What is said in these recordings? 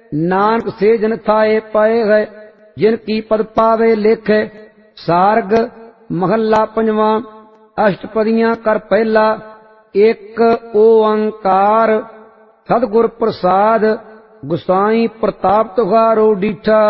नानक से जन थाए पाए गए जिनकी पद पावे लेखे। सार्ग महला पंजवा। अष्टपदियां कर पहला। एक ओंकार सतगुर प्रसाद गुसाई प्रताप तुहारो डीठा।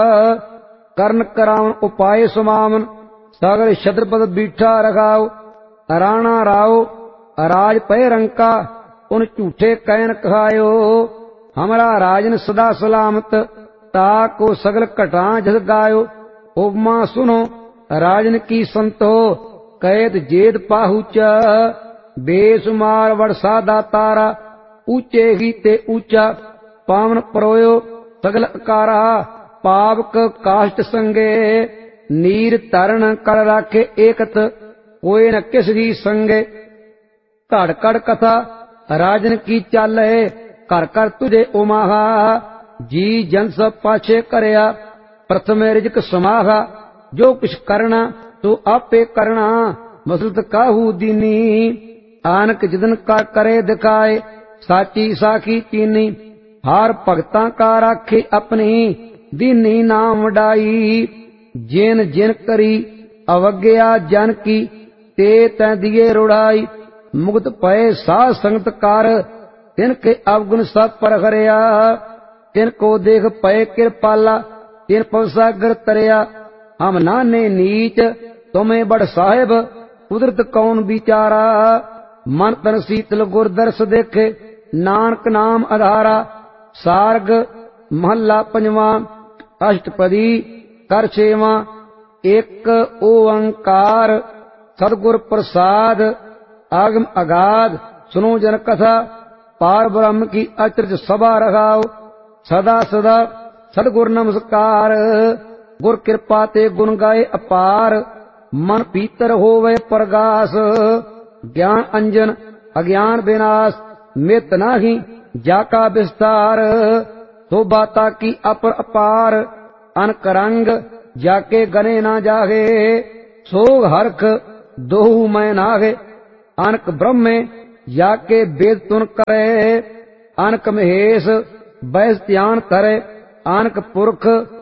करण करावन उपाय सुमावन सागर छत्रपद बीठा रखाओ। राणा राव राज पय रंका उन झूठे कैन कहायो। हमारा राजन सदा सलामत ताको सगल घटा जस गायो। उपमा सुनो राजन की संतो कैद जेद पाहुचा। बेसुमार वर्षा दातारा ऊंचे ही ते ऊंचा। पावन परोयो सगल अकारा पावक काष्ट संगे। नीर तरण कर राखे एकत कोई न किस ही संगे। धड़ कड़ कथा राजन की चाल है कर कर तुझे उमाहा। जी जन सब पाछे करया प्रथम रिजक समाहा। जो कुछ करना तो आपे करना मसलत काहू दीनी। आनक जिदन का करे दिखाए साची साखी चीनी। हार भगतां का राखे अपनी दीनी नाम वडाई। जिन जिन करी अवज्ञा जन की ते तै दिए रुड़ाई। मुक्त पए साध संगत कर तिनके अवगुण सब पर हरिया। तिनको देख पए कृपाला तिन पवसागर तरया। हम नाने नीच तुम्हें बड़ साहिब कुदरत कौन बिचारा। मन तन शीतल गुर दर्श देखे नानक नाम आधारा। सार्ग महला पंजवा। अष्टपदी कर छेवा। एक ओंकार सतगुर प्रसाद आगम अगाध सुनो जन कथा। पार ब्रह्म की अचरज सभा रखाओ। सदा सदा सतगुर नमस्कार। गुर कृपा ते गुण गाए अपार। मन पीतर होवे प्रगास। ज्ञान अंजन अज्ञान विनाश मित नाही जाका विस्तार। शोभाता की अपर अपार अनक रंग जाके गने ना जागे। सोग हरख दोहु मैं नागे। अनक ब्रह्मे जाके वेद तुन करे। अनक महेश बैस ध्यान करे। अनक पुरख